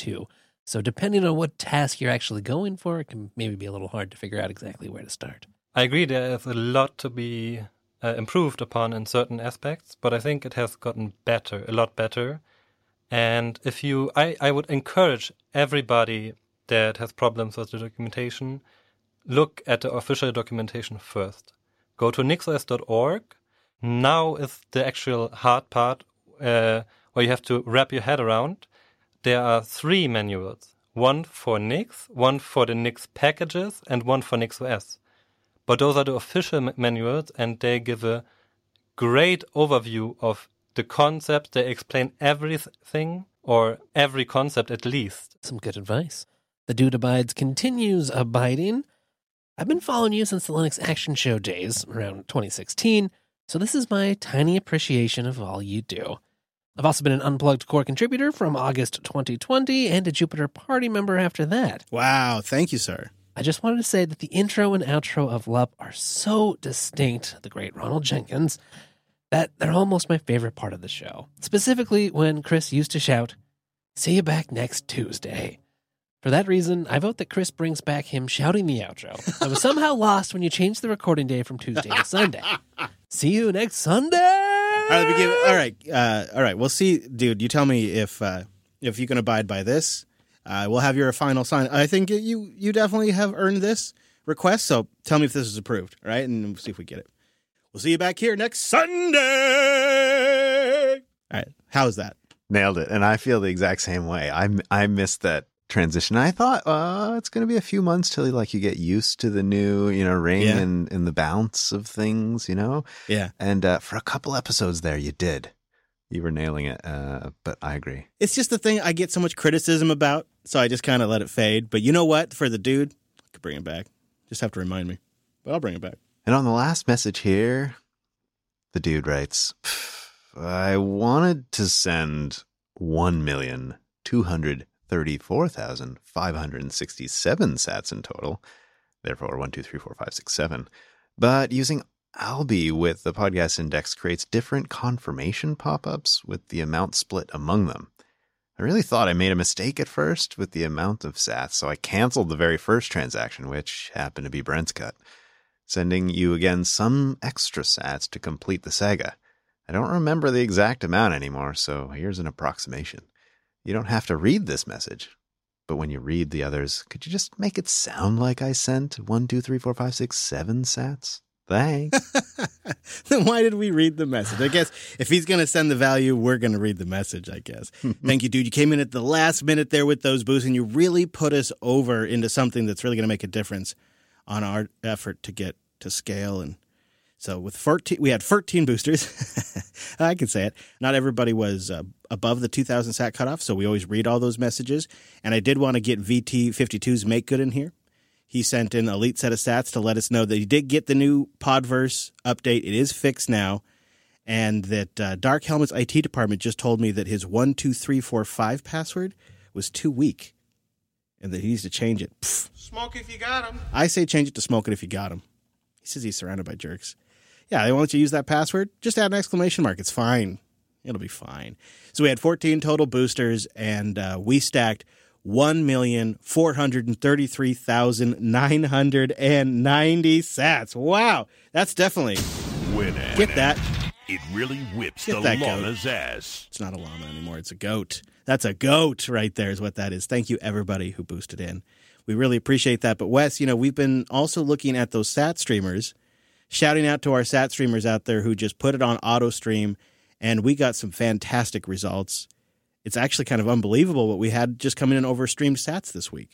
too. So depending on what task you're actually going for, it can maybe be a little hard to figure out exactly where to start. I agree there is a lot to be improved upon in certain aspects, but I think it has gotten better, a lot better. And if I would encourage everybody that has problems with the documentation, look at the official documentation first. Go to nixos.org. Now is the actual hard part where you have to wrap your head around. There are 3 manuals, one for Nix, one for the Nix packages, and one for NixOS. But those are the official manuals, and they give a great overview of the concept. They explain everything, or every concept at least. Some good advice. The Dude Abides continues abiding. I've been following you since the Linux Action Show days, around 2016, so this is my tiny appreciation of all you do. I've also been an Unplugged Core contributor from August 2020 and a Jupiter Party member after that. Wow, thank you, sir. I just wanted to say that the intro and outro of LUP are so distinct, the great Ronald Jenkins, that they're almost my favorite part of the show. Specifically when Chris used to shout, "See you back next Tuesday." For that reason, I vote that Chris brings back him shouting the outro. I was somehow lost when you changed the recording day from Tuesday to Sunday. See you next Sunday! All right. We'll see, dude. You tell me if you can abide by this. We'll have your final sign. I think you definitely have earned this request. So tell me if this is approved. All right, and we'll see if we get it. We'll see you back here next Sunday. All right. How's that? Nailed it. And I feel the exact same way. I missed that transition. I thought, it's going to be a few months till you get used to the new, ring and the bounce of things, Yeah. And for a couple episodes there, you did. You were nailing it, but I agree. It's just the thing I get so much criticism about, so I just kind of let it fade. But you know what? For the dude, I could bring it back. Just have to remind me. But I'll bring it back. And on the last message here, the dude writes, I wanted to send 1,234,567 sats in total, therefore 1, 2, 3, 4, 5, 6, 7. But using Alby with the podcast index creates different confirmation pop-ups with the amount split among them. I really thought I made a mistake at first with the amount of sats, so I canceled the very first transaction, which happened to be Brent's cut, sending you again some extra sats to complete the saga. I don't remember the exact amount anymore, so here's an approximation. You don't have to read this message, but when you read the others, could you just make it sound like I sent 1, 2, 3, 4, 5, 6, 7 sats? Thanks. Then why did we read the message? I guess if he's going to send the value, we're going to read the message, I guess. Thank you, dude. You came in at the last minute there with those boosts, and you really put us over into something that's really going to make a difference on our effort to get to scale. And so with 14, we had 14 boosters. I can say it. Not everybody was above the 2,000 sat cutoff, so we always read all those messages. And I did want to get VT52's Make Good in here. He sent in a elite set of stats to let us know that he did get the new Podverse update. It is fixed now. And that Dark Helmet's IT department just told me that his 12345 password was too weak and that he needs to change it. Pfft. Smoke if you got him. I say change it to smoke it if you got him. He says he's surrounded by jerks. Yeah, they won't let you use that password. Just add an exclamation mark. It's fine. It'll be fine. So we had 14 total boosters, and we stacked 1,433,990 sats. Wow, that's definitely Winning. Get that. It really whips Get the that goat. llama's ass. It's not a llama anymore. It's a goat. That's a goat right there is what that is. Thank you, everybody who boosted in. We really appreciate that. But, Wes, we've been also looking at those sat streamers, shouting out to our sat streamers out there who just put it on auto stream, and we got some fantastic results. It's actually kind of unbelievable what we had just coming in over streamed sats this week.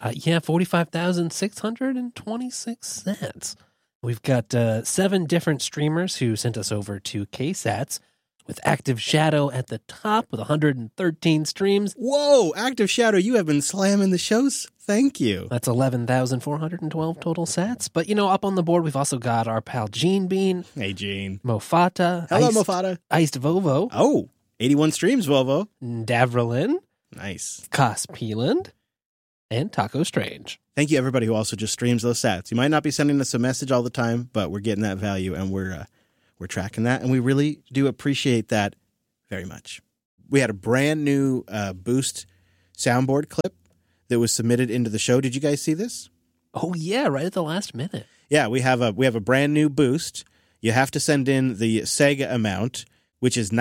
45,626 sats. We've got 7 different streamers who sent us over 2K sats, with Active Shadow at the top with 113 streams. Whoa, Active Shadow, you have been slamming the shows. Thank you. That's 11,412 total sats. But, up on the board, we've also got our pal Gene Bean. Hey, Gene. Mofata. Hello, Mofata. Iced Vovo. Oh, 81 streams, Volvo. Davrelin. Nice. Kos Peeland. And Taco Strange. Thank you, everybody who also just streams those sats. You might not be sending us a message all the time, but we're getting that value, and we're tracking that, and we really do appreciate that very much. We had a brand new Boost soundboard clip that was submitted into the show. Did you guys see this? Oh, yeah, right at the last minute. Yeah, we have a brand new boost. You have to send in the Sega amount, which is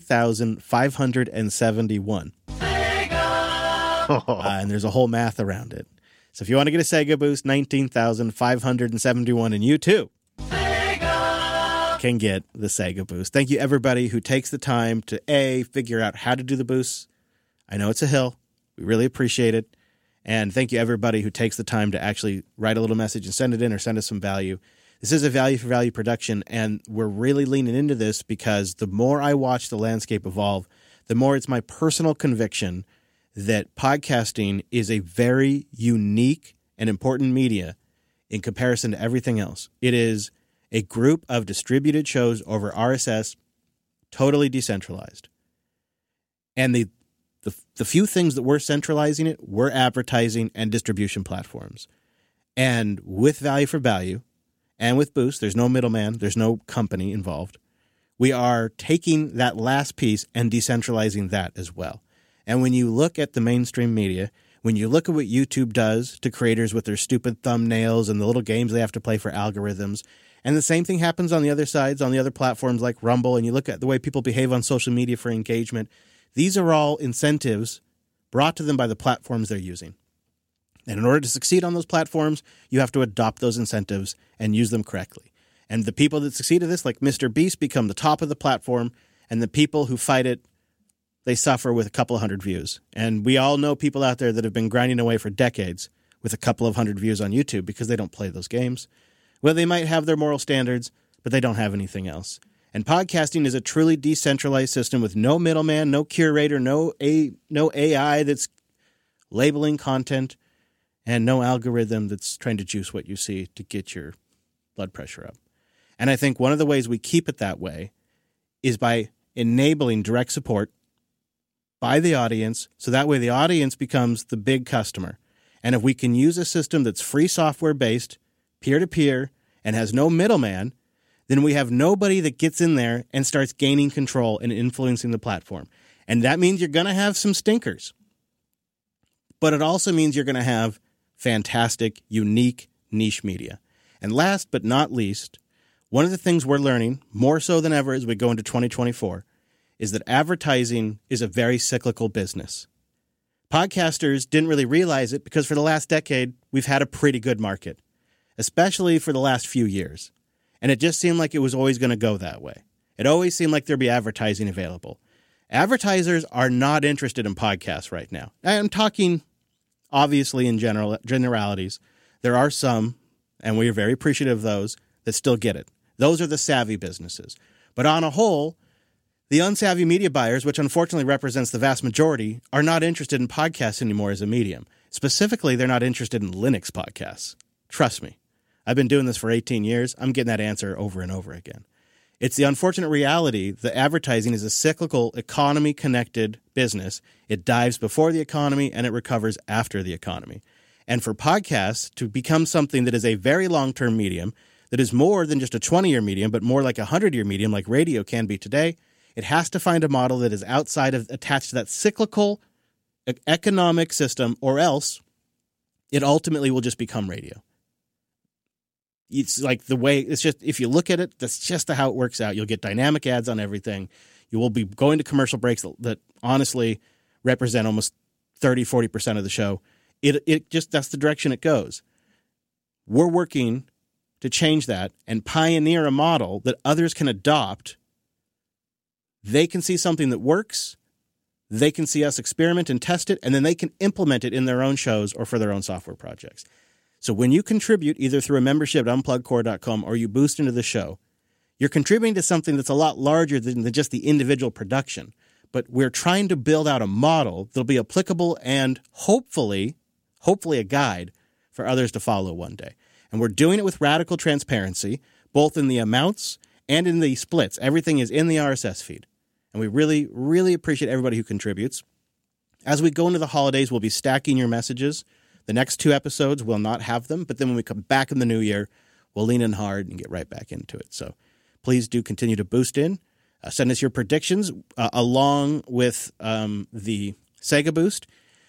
19,571. And there's a whole math around it. So if you want to get a Sega boost, 19,571, and you too can get the Sega boost. Thank you, everybody who takes the time to figure out how to do the boosts. I know it's a hill. We really appreciate it. And thank you, everybody who takes the time to actually write a little message and send it in or send us some value. This is a value for value production, and we're really leaning into this because the more I watch the landscape evolve, the more it's my personal conviction that podcasting is a very unique and important media in comparison to everything else. It is a group of distributed shows over RSS, totally decentralized. And the few things that we're centralizing it, we're advertising and distribution platforms. And with value for value and with Boost, there's no middleman, there's no company involved. We are taking that last piece and decentralizing that as well. And when you look at the mainstream media, when you look at what YouTube does to creators with their stupid thumbnails and the little games they have to play for algorithms, and the same thing happens on the other sides, on the other platforms like Rumble, and you look at the way people behave on social media for engagement, these are all incentives brought to them by the platforms they're using. And in order to succeed on those platforms, you have to adopt those incentives and use them correctly. And the people that succeed at this, like Mr. Beast, become the top of the platform, and the people who fight it, they suffer with a couple of hundred views. And we all know people out there that have been grinding away for decades with a couple of hundred views on YouTube because they don't play those games. Well, they might have their moral standards, but they don't have anything else. And podcasting is a truly decentralized system with no middleman, no curator, no AI that's labeling content, and no algorithm that's trying to juice what you see to get your blood pressure up. And I think one of the ways we keep it that way is by enabling direct support by the audience, so that way the audience becomes the big customer. And if we can use a system that's free software-based, peer-to-peer, and has no middleman, then we have nobody that gets in there and starts gaining control and influencing the platform. And that means you're going to have some stinkers. But it also means you're going to have fantastic, unique, niche media. And last but not least, one of the things we're learning, more so than ever as we go into 2024, is that advertising is a very cyclical business. Podcasters didn't really realize it because for the last decade, we've had a pretty good market, especially for the last few years. And it just seemed like it was always going to go that way. It always seemed like there'd be advertising available. Advertisers are not interested in podcasts right now. I'm talking, obviously, in generalities. There are some, and we are very appreciative of those, that still get it. Those are the savvy businesses. But on a whole, the unsavvy media buyers, which unfortunately represents the vast majority, are not interested in podcasts anymore as a medium. Specifically, they're not interested in Linux podcasts. Trust me. I've been doing this for 18 years. I'm getting that answer over and over again. It's the unfortunate reality that advertising is a cyclical, economy-connected business. It dives before the economy and it recovers after the economy. And for podcasts to become something that is a very long-term medium, that is more than just a 20-year medium, but more like a 100-year medium like radio can be today, it has to find a model that is attached to that cyclical economic system, or else it ultimately will just become radio. It's like the way, it's just, if you look at it, that's just how it works out. You'll get dynamic ads on everything. You will be going to commercial breaks that honestly represent almost 30-40% of the show. It just, that's the direction it goes. We're working to change that and pioneer a model that others can adopt. They can see something that works. They can see us experiment and test it, and then they can implement it in their own shows or for their own software projects. So when you contribute either through a membership at unpluggedcore.com or you boost into the show, you're contributing to something that's a lot larger than just the individual production. But we're trying to build out a model that'll be applicable and hopefully a guide for others to follow one day. And we're doing it with radical transparency, both in the amounts and in the splits. Everything is in the RSS feed. And we really, really appreciate everybody who contributes. As we go into the holidays, we'll be stacking your messages. The next 2 episodes will not have them, but then when we come back in the new year, we'll lean in hard and get right back into it. So please do continue to boost in. Send us your predictions along with the Sega Boost.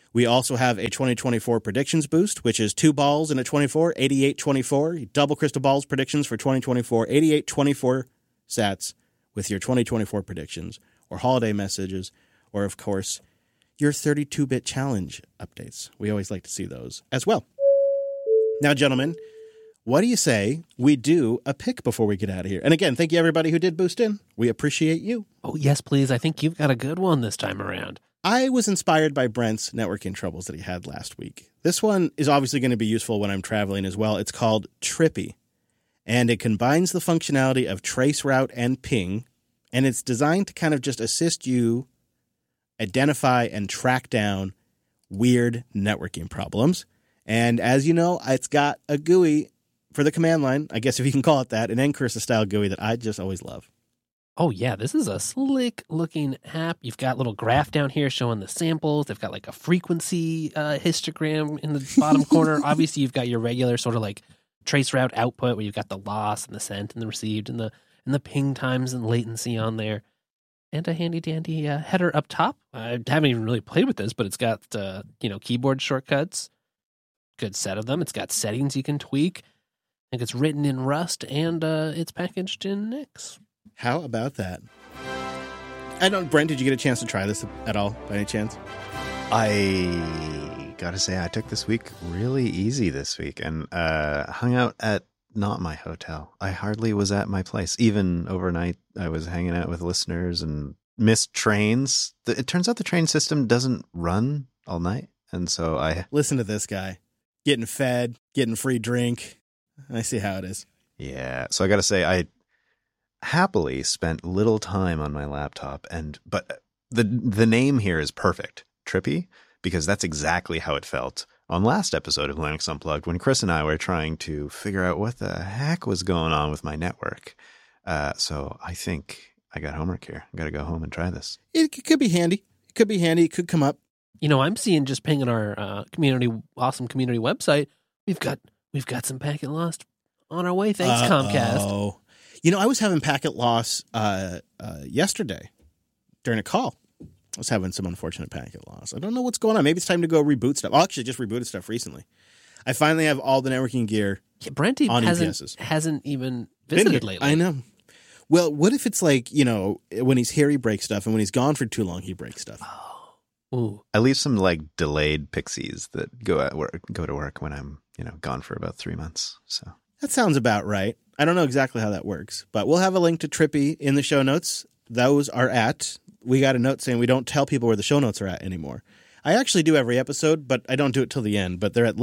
We also have a 2024 predictions boost, which is 2 balls in a 24, 88-24. Double crystal balls predictions for 2024, 88-24 sats with your 2024 predictions or holiday messages, or, of course, your 32-bit challenge updates. We always like to see those as well. Now, gentlemen, what do you say we do a pick before we get out of here? And again, thank you, everybody who did boost in. We appreciate you. Oh, yes, please. I think you've got a good one this time around. I was inspired by Brent's networking troubles that he had last week. This one is obviously going to be useful when I'm traveling as well. It's called Trippy, and it combines the functionality of traceroute and ping, and it's designed to kind of just assist you identify and track down weird networking problems. And as you know, it's got a GUI for the command line, I guess if you can call it that, an Ncursa-style GUI that I just always love. Oh, yeah, this is a slick-looking app. You've got a little graph down here showing the samples. They've got like a frequency histogram in the bottom corner. Obviously, you've got your regular sort of like traceroute output where you've got the loss and the sent and the received and the ping times and latency on there. And a handy-dandy header up top. I haven't even really played with this, but it's got keyboard shortcuts. Good set of them. It's got settings you can tweak. I think it's written in Rust, and it's packaged in Nix. How about that? Brent, did you get a chance to try this at all, by any chance? I gotta say, I took this week really easy this week and hung out at not my hotel. I hardly was at my place. Even overnight, I was hanging out with listeners and missed trains. It turns out the train system doesn't run all night, and so I... Listen to this guy. Getting fed, getting free drink. I see how it is. Yeah, so I gotta say, I happily spent little time on my laptop, but the name here is perfect, Trippy, because that's exactly how it felt on last episode of Linux Unplugged when Chris and I were trying to figure out what the heck was going on with my network. So I think I got homework here. I got to go home and try this. It could be handy. It could come up. I'm seeing just pinging our awesome community website. We've got some packet lost on our way. Thanks, Comcast. Oh. I was having packet loss yesterday during a call. I was having some unfortunate packet loss. I don't know what's going on. Maybe it's time to go reboot stuff. I actually just rebooted stuff recently. I finally have all the networking gear Brent on EPSs. Hasn't even visited lately. I know. Well, what if it's like, when he's here, he breaks stuff, and when he's gone for too long, he breaks stuff. Ooh. I leave some like delayed pixies that go to work when I'm, gone for about 3 months. So that sounds about right. I don't know exactly how that works, but we'll have a link to Trippy in the show notes. Those are we got a note saying we don't tell people where the show notes are at anymore. I actually do every episode, but I don't do it till the end. But they're at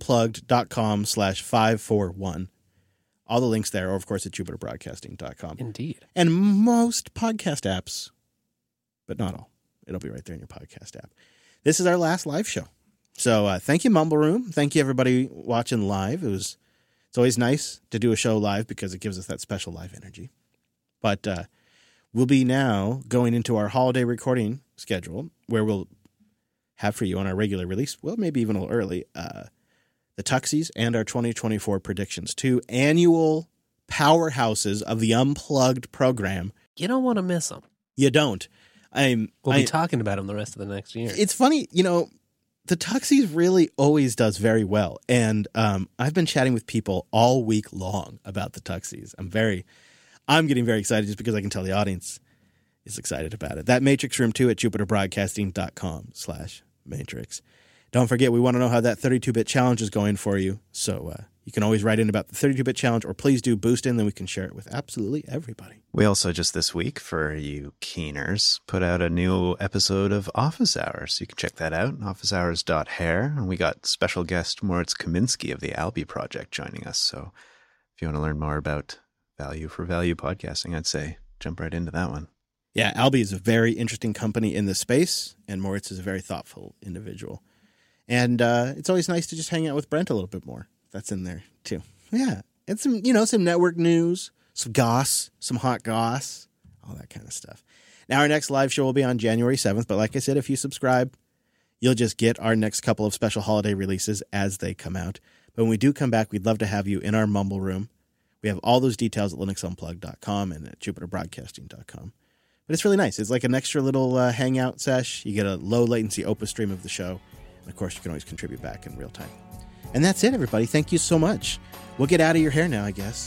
linuxunplugged.com/541. All the links there, or of course at jupiterbroadcasting.com. Indeed. And most podcast apps, but not all. It'll be right there in your podcast app. This is our last live show. So thank you, Mumble Room. Thank you, everybody watching live. It's always nice to do a show live because it gives us that special live energy. But we'll be now going into our holiday recording schedule where we'll have for you on our regular release, well, maybe even a little early, the Tuxies and our 2024 predictions, 2 annual powerhouses of the Unplugged program. You don't want to miss them. You don't. We'll be talking about them the rest of the next year. It's funny, the Tuxies really always does very well. And I've been chatting with people all week long about the Tuxies. I'm getting very excited just because I can tell the audience is excited about it. That Matrix Room 2 at jupiterbroadcasting.com/matrix. Don't forget, we want to know how that 32-bit challenge is going for you. So you can always write in about the 32-bit challenge, or please do boost in, then we can share it with absolutely everybody. We also just this week, for you keeners, put out a new episode of Office Hours. You can check that out, officehours.hair. And we got special guest Moritz Kaminsky of the Albi Project joining us. So if you want to learn more about value for value podcasting, I'd say jump right into that one. Yeah, Albi is a very interesting company in this space, and Moritz is a very thoughtful individual. And it's always nice to just hang out with Brent a little bit more. That's in there, too. Yeah, and some network news, some goss, some hot goss, all that kind of stuff. Now, our next live show will be on January 7th, but like I said, if you subscribe, you'll just get our next couple of special holiday releases as they come out. But when we do come back, we'd love to have you in our Mumble Room. We have all those details at linuxunplugged.com and at jupiterbroadcasting.com. But it's really nice. It's like an extra little hangout sesh. You get a low latency Opus stream of the show. Of course, you can always contribute back in real time. And that's it, everybody. Thank you so much. We'll get out of your hair now, I guess.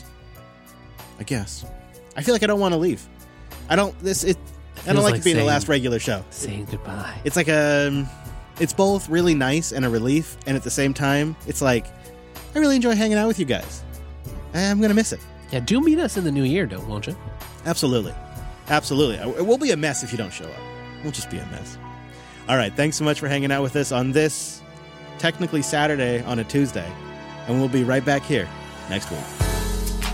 I feel like I don't want to leave. I don't like being the last regular show. Saying goodbye. It's like it's both really nice and a relief, and at the same time, it's like, I really enjoy hanging out with you guys. I'm going to miss it. Yeah, do meet us in the new year, won't you? Absolutely. It will be a mess if you don't show up. We'll just be a mess. All right, thanks so much for hanging out with us on this technically Saturday on a Tuesday, and we'll be right back here next week.